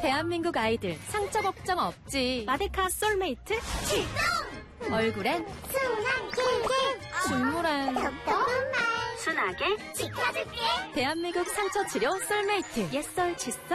대한민국 아이들 상처 걱정 없지. 마데카 솔메이트 출동! 얼굴엔 순하게 줄무란 덕덕한 말 순하게 지켜줄게. 대한민국 상처 치료 솔메이트 옛설 칫솔